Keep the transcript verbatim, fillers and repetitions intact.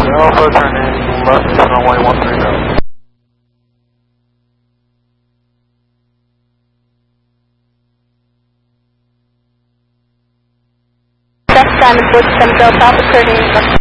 Alpha turning left to runway one three zero. Left Diamond Woods, Delta Alpha turning left.